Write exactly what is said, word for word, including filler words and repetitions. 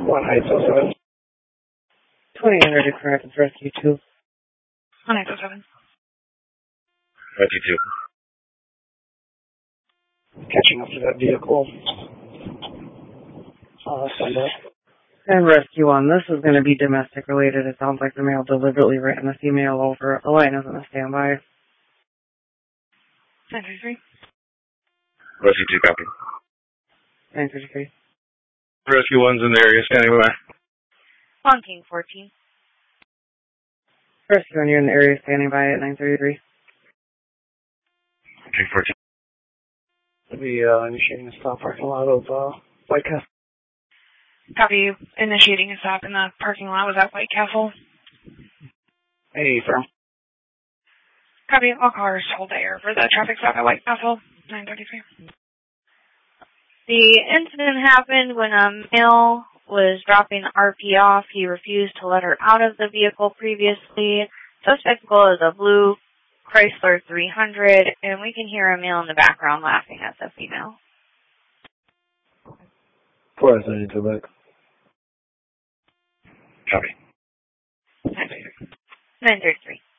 One Heights oh seven. twenty-eight hundred correct, it's Rescue two. One Heights oh seven. Rescue two. Catching up to that vehicle. Uh, Sunday. And Rescue one, this is going to be domestic related. It sounds like the male deliberately ran the female over. The line isn't a standby. nine thirty-three. Rescue two, copy. nine thirty-three. Rescue one's in the area, standing by. Long King fourteen. Rescue one, you're in the area, standing by at nine thirty-three. King fourteen. We'll be uh, initiating a stop parking lot of uh, White Castle. Copy. Initiating a stop in the parking lot was at White Castle. Hey, firm. Copy. All cars hold there for the traffic stop at White Castle. nine thirty-three. The incident happened when a male was dropping R P off. He refused to let her out of the vehicle previously. Suspect vehicle is a blue Chrysler three hundred, and we can hear a male in the background laughing at the female. four seven two back. Copy. nine thirty-three. nine thirty-three.